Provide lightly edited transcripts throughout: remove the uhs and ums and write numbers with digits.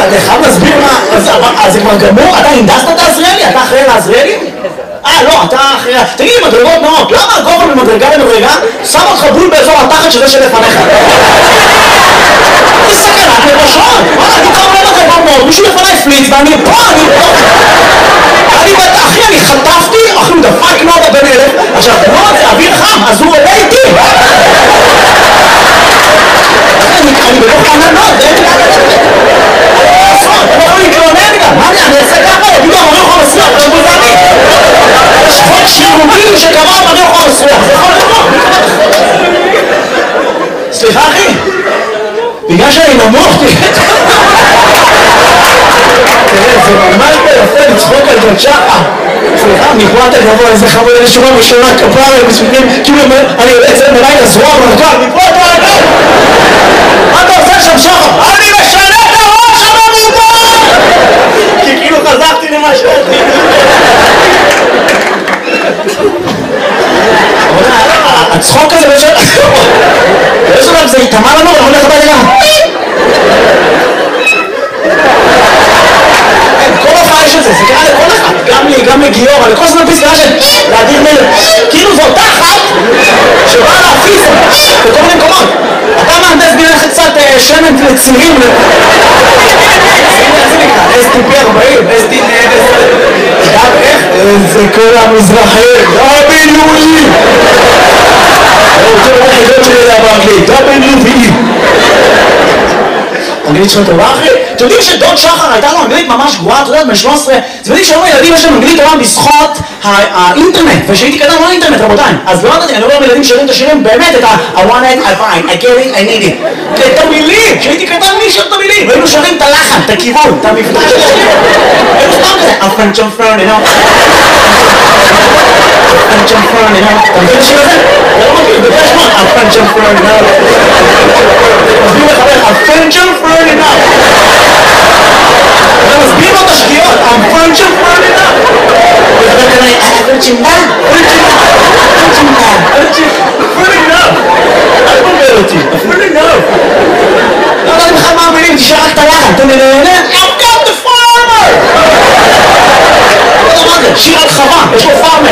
אתה חייב להסביר מה, אז זה כבר גמור, אתה הנדסת את העזריאלי? אתה אחראי לעזריאלי? לא, אתה אחראי, תגיד לי מדרגות נאות, למה הגובה ממדרגה למדרגה שם אותך בול באזור התחת שזה שלפניך? זה סכנת נפשות, אני קרוב למדרגות נאות, מישהו לפניי פליץ ואני פה, אחי, אני חטפתי, אחי, הוא דפק נודה בן אלף, עכשיו, נודה זה אוויר חם, אז הוא עולה איתי. אני בלוך ענן נודה, זה אין לי אני יכול להתלונן גם, מה אני אעשה ככה? יגידו, אמרי אוכל מסריח, תשבו זה אני. יש חוק שירוגים שקבע אמרי אוכל מסריח, זה יכול לקרות. סליחה, אחי? בגלל שאני נמוך, תראה, זה ממש יפה לצחוק על ג'ון שחר. סליחה, מפה אתה גבוה, איזה חמוד, איזה שורה בשורה כפרה, מספיקים, כאילו אני יוצא את מלאי לזרוע ברכב, מפה אתה רגע! מה אתה עושה שם שחר? אני משנה את הראש שם מפה! כי כאילו חזרתי למה שאתי. הצחוק הזה בשביל... באיזו דבר זה יתאמה לנו, אני הולך הביתה גם. כל הופעה יש את זה, זה קרה לכל אחד, גם לי, גם לגיור, לכל זמן פסקה של להדיר מלך. כאילו זו אותה אחת שבאה להפיס בכל מיני מקומות. אתה מהנדס בינך קצת שמן לצירים. איזה נקרא? STP 40, STP 10. גם איך? זה כל המזרחי, WE. אני רוצה לומר חידות שלי זה באנגלית, WE. אנגלית שלו טובה אחי? אתם יודעים שדוד שחר הייתה לו אנגלית ממש גרועה, אתה יודעת, בן 13, אתם יודעים שהיום הילדים יש להם אנגלית טובה בזכות האינטרנט, ושהייתי קטן לא האינטרנט רבותיי, אז לא נתתי, אני אומר לילדים שרים את השירים באמת את I want it, I find, I get it, I need it, את המילים, שהייתי קטן מי שר את המילים, והיינו שרים את הלחן, את הכיוון, את המבטא של השיר, היינו סתם כזה, French and Fern, you know, French and Fern, you know, אתה מבין את השיר הזה? אתה לא מכיר, בגלל שמות, French and Fern, you know, מסביר לחבר, French and Fern, you know, אתה מסביר לו את השגיאות, French and Fern, you know, פרצ'ינדה, אל תבלבל אותי, לא יודעת בכלל מה המילים, תשאר רק את הלחן, תן לי נהנה, I've got the farmer! לא יודע מה זה, שיר על חווה, יש לו פארמר.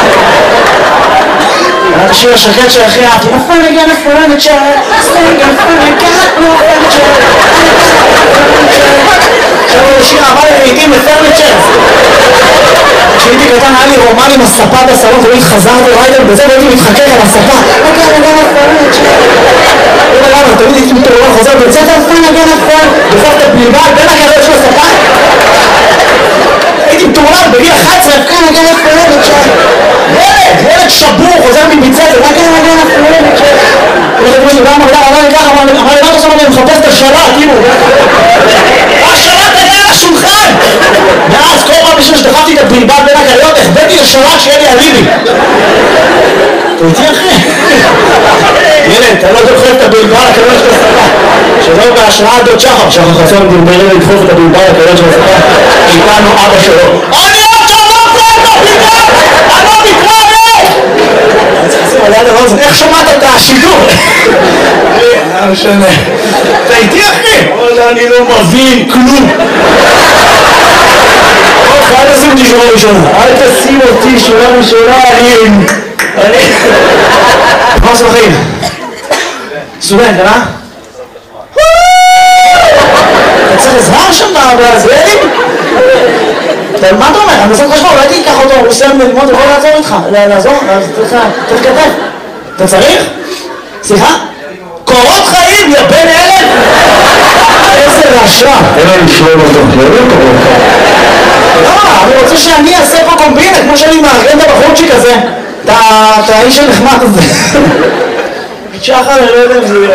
את השיר השקט שהכי אהבתי, A furniture, Sling and furniture, no furniture, עכשיו הוא שיר אהבה לעיתים לפרניצ'ר. כשהייתי קטן היה לי רומן עם הספה בסלון, תמיד חזרתי ריידר בזה והייתי מתחכך על הספה. אוקיי, אני גם הפרניצ'ר. לא יודע למה, תמיד הייתי מתעורר חוזר בית ספר, אני גם הפרניצ'ר. דופק את הבלבל בין הגדול של הספה. הייתי מתעורר בגיל 11, אני גם הפרניצ'ר. ילד שבור חוזר מבית ספר, אני גם הפרניצ'ר. אמר לי ככה, אמר לי מה אתה עושה? אני מחפש את השלט, כאילו. השלט היה על השולחן! ואז כל פעם בשביל שדחפתי את הבלבל בין הקריות, החבאתי לשלט שיהיה לי אליבי. אתה איתי אחי? ילד, אתה לא דוחף את הבלבל הקריות של השפה. שלא בהשראת דוד שחר, שחר חסון דלברים לדחוף את הבלבל הקריות של השפה. איתנו אבא שלו. אני עוד שלום זה את הבלבל! אני לא מקרא איך שמעת את השידור? לא משנה. אתה איתי אחי? אני לא מבין כלום. אל תשים אותי שורה ראשונה. אל תשים אותי שורה ראשונה. אני... מה עושה בחיים? סטודנט, אה? אתה צריך עזרה שם בעזריאלים? מה אתה אומר? אני עושה לך חשבון, אולי תיקח אותו, הוא סיים ללמוד, הוא יכול לעזור איתך. לעזור? צריך כתב. אתה צריך? סליחה? קורות חיים, יא בן אלף! איזה רשע! אין לי לשלום אותו, לא קורות חיים. לא, אני רוצה שאני אעשה פה קומבינה, כמו שאני מארגן את הבחורצ'יק הזה. את האיש הנחמד הזה. שחר, אני לא יודע אם זה יהיה.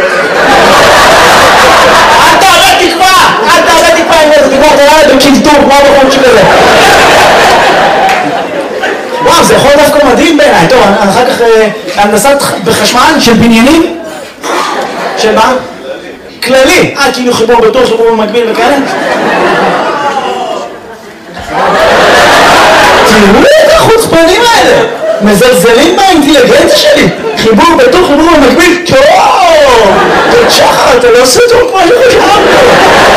אל תעלה תקווה! אל תעלה תקווה עם איזה תקווה, תראה את בקינטור, כמו הבחורצ'יק הזה. וואו, זה יכול דווקא מדהים בעיניי. טוב, אחר כך הנדסת בחשמל של בניינים? של מה? כללי. כאילו חיבור בתור, חיבור במקביל וכאלה? תראו את החוצפנים האלה! מזלזלים באינטליגנציה שלי! חיבור בתור, חיבור במקביל? טוב! שחר, אתה לא עושה טוב כמו שחשבתי!